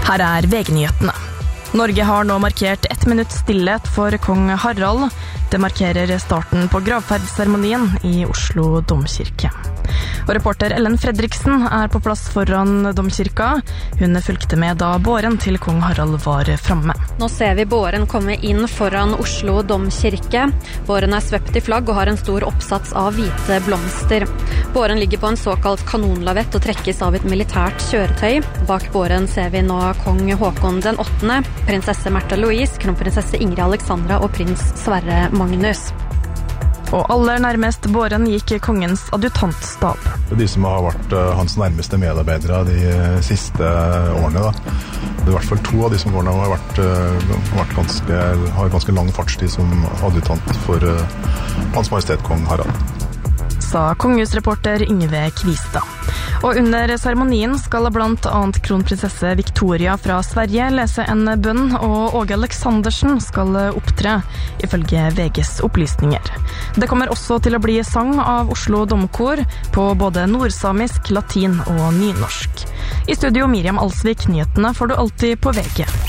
Her VG-nyhetene. Norge har nå markert 1 minutt stillhet for kong Harald. Det markerer starten på gravferdsseremonien i Oslo domkirke. Og reporter Ellen Fredriksen på plass foran domkirka. Hun fulgte med da båren til kong Harald var framme. Nå ser vi båren komme inn foran Oslo domkirke. Båren svøpt i flagg og har en stor oppsats av hvite blomster. Båren ligger på en såkalt kanonlavett og trekkes av et militært kjøretøy. Bak båren ser vi nå kong Håkon den 8., prinsesse Märtha Louise, kronprinsesse Ingrid Alexandra og prins Sverre Magnus. Og aller nærmest båren gikk kongens adjutantstab. De som har vært hans nærmeste medarbeidere de siste årene. Det i hvert fall 2 av de som går nå har ganske lang fartstid som adjutant for Hans Majestet Kong Harald. Sa kongehusreporter Yngve Kvistad. Og under seremonien skal blant annet kronprinsesse Victoria fra Sverige lese en bønn, og Åge Aleksandersen skal opptre, ifølge VGs opplysninger. Det kommer også til å bli sang av Oslo Domkor på både nordsamisk, latin og nynorsk. I studio Miriam Alsvik, nyhetene får du alltid på VG.